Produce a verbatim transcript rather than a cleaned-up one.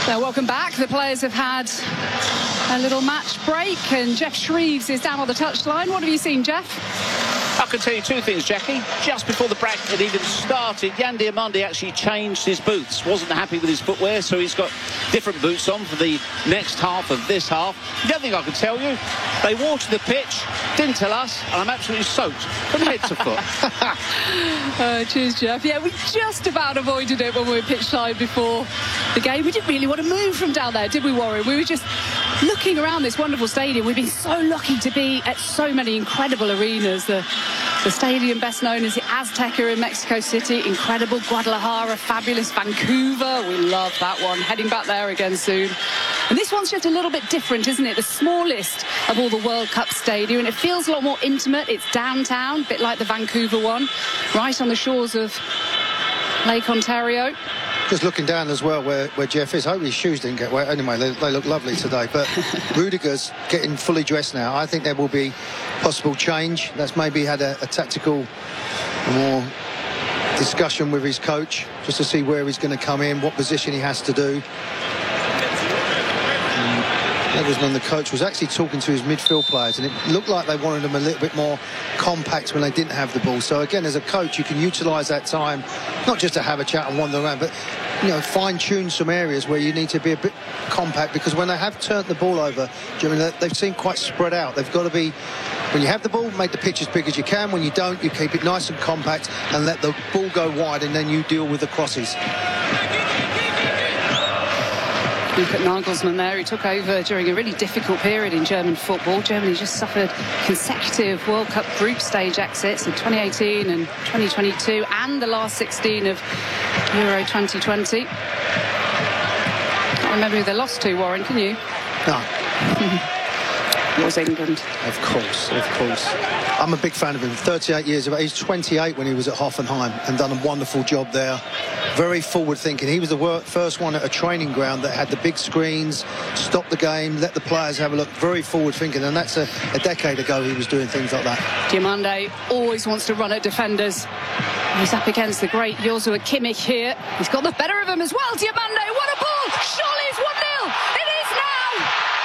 So welcome back. The players have had a little match break and Geoff Shreeves is down on the touchline. What have you seen, Geoff? I can tell you two things, Jackie. Just before the break had even started, Yan Diomande actually changed his boots. Wasn't happy with his footwear, so he's got different boots on for the next half of this half. The other thing I can tell you, they watered the pitch, didn't tell us, and I'm absolutely soaked from head to foot. uh, cheers, Geoff. Yeah, we just about avoided it when we were pitch side before the game. We didn't really want to move from down there, did we, Warren? We were just looking around this wonderful stadium. We've been so lucky to be at so many incredible arenas. The The stadium best known as the Azteca in Mexico City, incredible Guadalajara, fabulous Vancouver. We love that one. Heading back there again soon. And this one's just a little bit different, isn't it? The smallest of all the World Cup stadium, and it feels a lot more intimate. It's downtown, a bit like the Vancouver one, right on the shores of Lake Ontario. Just looking down as well where, where Geoff is. I hope his shoes didn't get wet. Anyway, they, they look lovely today. But Rudiger's getting fully dressed now. I think there will be possible change. That's maybe had a, a tactical, more discussion with his coach just to see where he's going to come in, what position he has to do. Nagelsmann, the coach, was actually talking to his midfield players, and it looked like they wanted them a little bit more compact when they didn't have the ball. So again, as a coach, you can utilise that time, not just to have a chat and wander around, but you know, fine-tune some areas where you need to be a bit compact, because when they have turned the ball over, Jimmy, they've seemed quite spread out. They've got to be, when you have the ball, make the pitch as big as you can. When you don't, you keep it nice and compact and let the ball go wide, and then you deal with the crosses. Look at Nagelsmann there. He took over during a really difficult period in German football. Germany just suffered consecutive World Cup group stage exits in twenty eighteen and twenty twenty-two, and the last sixteen of Euro twenty twenty. Can't remember who they lost to, Warren, can you? No. It was England. Of course, of course. I'm a big fan of him. thirty-eight years of age. He's twenty-eight when he was at Hoffenheim and done a wonderful job there. Very forward thinking. He was the first one at a training ground that had the big screens, stopped the game, let the players have a look. Very forward thinking, and that's a, a decade ago he was doing things like that. Diomande always wants to run at defenders. He's up against the great Joshua Kimmich here. He's got the better of him as well. Diomande, what a ball! Surely it's one nil! It is now!